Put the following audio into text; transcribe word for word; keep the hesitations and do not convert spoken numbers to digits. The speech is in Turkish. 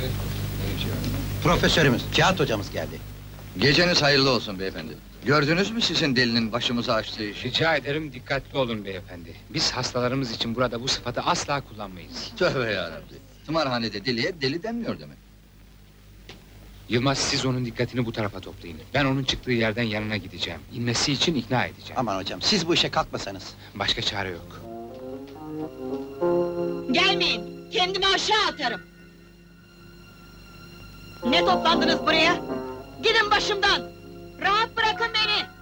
Profesörümüz, Kağıt hocamız geldi. Geceniz hayırlı olsun beyefendi. Gördünüz mü sizin delinin başımıza açtığı işi? Rica ederim dikkatli olun beyefendi. Biz hastalarımız için burada bu sıfatı asla kullanmayız. Tövbe yarabbi! Tımarhanede deliye deli denmiyor demek. Yılmaz, siz onun dikkatini bu tarafa toplayın. Ben onun çıktığı yerden yanına gideceğim. İnmesi için ikna edeceğim. Aman hocam, siz bu işe kalkmasanız. Başka çare yok. Gelmeyin, kendimi aşağı atarım! Ne toplandınız buraya? Gidin başımdan! Rahat bırakın beni!